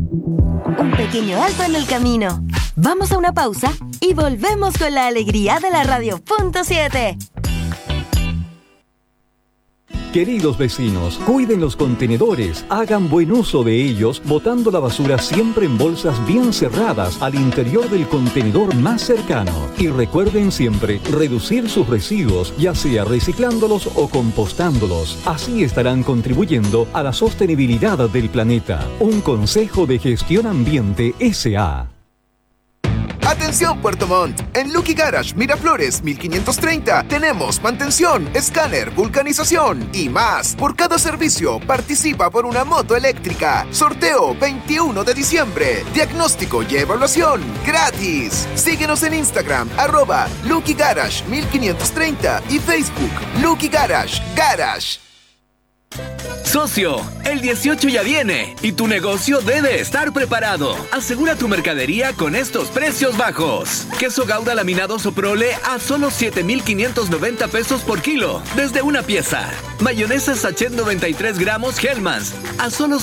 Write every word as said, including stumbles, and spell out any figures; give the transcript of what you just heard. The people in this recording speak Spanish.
Un pequeño alto en el camino. Vamos a una pausa y volvemos con la alegría de la radio punto siete. Queridos vecinos, cuiden los contenedores, hagan buen uso de ellos, botando la basura siempre en bolsas bien cerradas al interior del contenedor más cercano. Y recuerden siempre reducir sus residuos, ya sea reciclándolos o compostándolos. Así estarán contribuyendo a la sostenibilidad del planeta. Un consejo de Gestión Ambiente S A ¡Atención Puerto Montt! En Lucky Garage Miraflores mil quinientos treinta tenemos mantención, escáner, vulcanización y más. Por cada servicio participa por una moto eléctrica. Sorteo veintiuno de diciembre. Diagnóstico y evaluación gratis. Síguenos en Instagram arroba Lucky Garage mil quinientos treinta y Facebook Lucky Garage Garage. Socio, el dieciocho ya viene y tu negocio debe estar preparado. Asegura tu mercadería con estos precios bajos. Queso Gouda laminado Soprole a solo siete mil quinientos noventa pesos por kilo, desde una pieza. Mayonesa Sachet noventa y tres gramos Hellmann's a solo